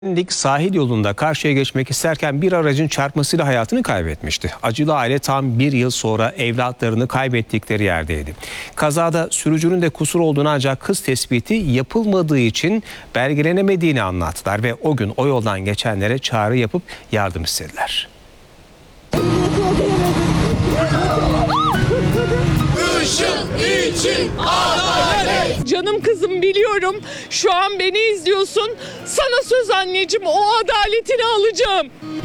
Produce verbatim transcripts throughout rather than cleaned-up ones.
Pendik sahil yolunda karşıya geçmek isterken bir aracın çarpmasıyla hayatını kaybetmişti. Acılı aile tam bir yıl sonra evlatlarını kaybettikleri yerdeydi. Kazada sürücünün de kusur olduğunu ancak kız tespiti yapılmadığı için belgelenemediğini anlattılar ve o gün o yoldan geçenlere çağrı yapıp yardım istediler. Işık için adalet. Canım kızım, biliyorum şu an beni izliyorsun. Sana söz anneciğim, o adaletini alacağım.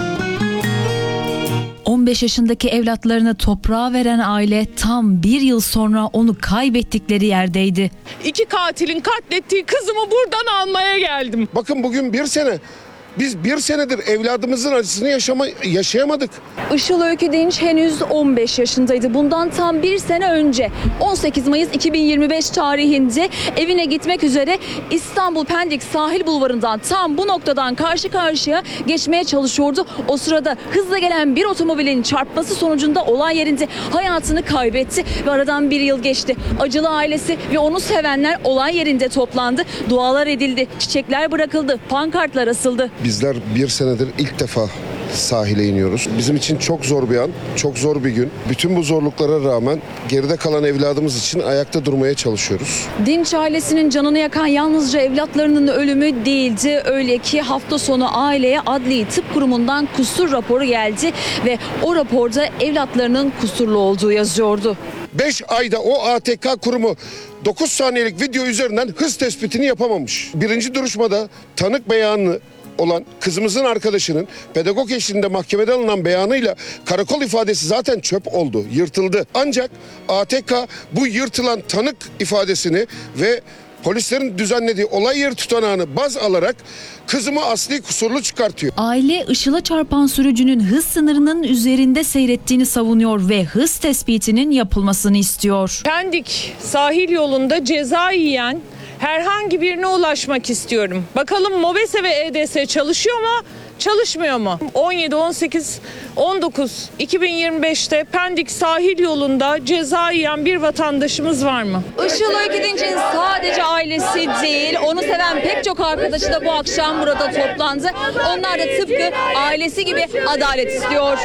on beş yaşındaki evlatlarını toprağa veren aile tam bir yıl sonra onu kaybettikleri yerdeydi. İki katilin katlettiği kızımı buradan almaya geldim. Bakın bugün bir sene. Biz bir senedir evladımızın acısını yaşama, yaşayamadık. Işıl Öykü Dinç henüz on beş yaşındaydı. Bundan tam bir sene önce on sekiz Mayıs iki bin yirmi beş tarihinde evine gitmek üzere İstanbul Pendik sahil bulvarından tam bu noktadan karşı karşıya geçmeye çalışıyordu. O sırada hızla gelen bir otomobilin çarpması sonucunda olay yerinde hayatını kaybetti ve aradan bir yıl geçti. Acılı ailesi ve onu sevenler olay yerinde toplandı. Dualar edildi, çiçekler bırakıldı, pankartlar asıldı. Bizler bir senedir ilk defa sahile iniyoruz. Bizim için çok zor bir an, çok zor bir gün. Bütün bu zorluklara rağmen geride kalan evladımız için ayakta durmaya çalışıyoruz. Dinç ailesinin canını yakan yalnızca evlatlarının ölümü değildi. Öyle ki hafta sonu aileye Adli Tıp Kurumu'ndan kusur raporu geldi ve o raporda evlatlarının kusurlu olduğu yazıyordu. beş ayda o A T K kurumu dokuz saniyelik video üzerinden hız tespitini yapamamış. Birinci duruşmada tanık beyanı olan kızımızın arkadaşının pedagog eşliğinde mahkemede alınan beyanıyla karakol ifadesi zaten çöp oldu, yırtıldı. Ancak A T K bu yırtılan tanık ifadesini ve polislerin düzenlediği olay yeri tutanağını baz alarak kızımı asli kusurlu çıkartıyor. Aile Işıl'a çarpan sürücünün hız sınırının üzerinde seyrettiğini savunuyor ve hız tespitinin yapılmasını istiyor. Pendik sahil yolunda ceza yiyen herhangi birine ulaşmak istiyorum. Bakalım MOBESE ve E D S çalışıyor mu? Çalışmıyor mu? on yedi, on sekiz, on dokuz iki bin yirmi beşte Pendik sahil yolunda ceza yiyen bir vatandaşımız var mı? Işıl Öykü Dinç'in sadece ailesi değil, onu seven pek çok arkadaşı da bu akşam burada toplandı. Onlar da tıpkı ailesi gibi adalet istiyor.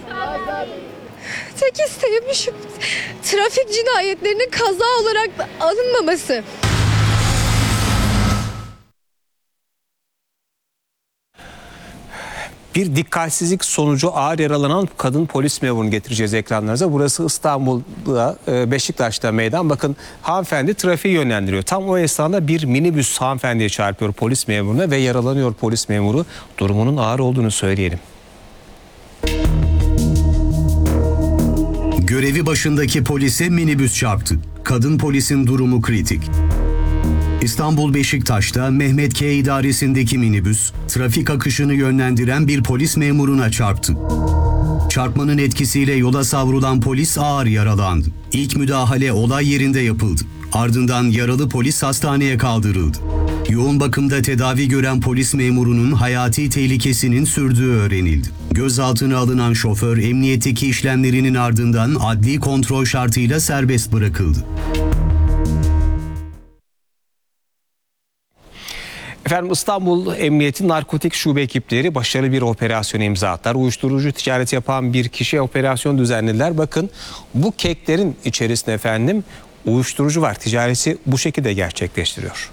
Tek isteğim şu trafik cinayetlerinin kaza olarak alınmaması. Bir dikkatsizlik sonucu ağır yaralanan kadın polis memurunu getireceğiz ekranlarınıza. Burası İstanbul'da, Beşiktaş'ta meydan. Bakın, hanımefendi trafiği yönlendiriyor. Tam o esnada bir minibüs hanımefendiye çarpıyor, polis memuruna, ve yaralanıyor polis memuru. Durumunun ağır olduğunu söyleyelim. Görevi başındaki polise minibüs çarptı. Kadın polisin durumu kritik. İstanbul Beşiktaş'ta Mehmet K idaresindeki minibüs, trafik akışını yönlendiren bir polis memuruna çarptı. Çarpmanın etkisiyle yola savrulan polis ağır yaralandı. İlk müdahale olay yerinde yapıldı. Ardından yaralı polis hastaneye kaldırıldı. Yoğun bakımda tedavi gören polis memurunun hayati tehlikesinin sürdüğü öğrenildi. Gözaltına alınan şoför emniyetteki işlemlerinin ardından adli kontrol şartıyla serbest bırakıldı. Efendim, İstanbul Emniyeti Narkotik Şube ekipleri başarılı bir operasyona imza attılar. Uyuşturucu ticareti yapan bir kişiye operasyon düzenlediler. Bakın, bu keklerin içerisinde efendim uyuşturucu var. Ticareti bu şekilde gerçekleştiriyor.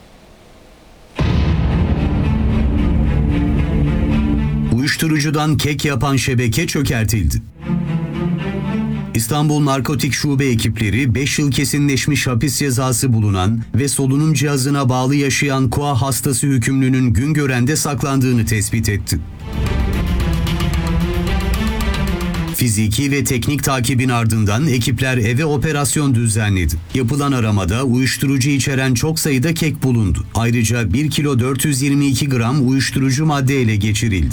Uyuşturucudan kek yapan şebeke çökertildi. İstanbul Narkotik Şube ekipleri beş yıl kesinleşmiş hapis cezası bulunan ve solunum cihazına bağlı yaşayan koa hastası hükümlünün Güngören'de saklandığını tespit etti. Fiziki ve teknik takibin ardından ekipler eve operasyon düzenledi. Yapılan aramada uyuşturucu içeren çok sayıda kek bulundu. Ayrıca bir kilo dört yüz yirmi iki gram uyuşturucu madde ele geçirildi.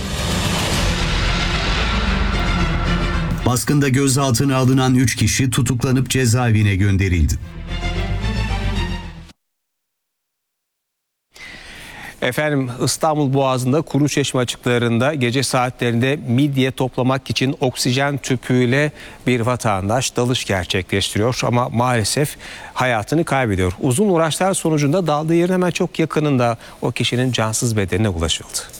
Baskında gözaltına alınan üç kişi tutuklanıp cezaevine gönderildi. Efendim İstanbul Boğazı'nda Kuruçeşme açıklarında gece saatlerinde midye toplamak için oksijen tüpüyle bir vatandaş dalış gerçekleştiriyor ama maalesef hayatını kaybediyor. Uzun uğraşlar sonucunda daldığı yerin hemen çok yakınında o kişinin cansız bedenine ulaşıldı.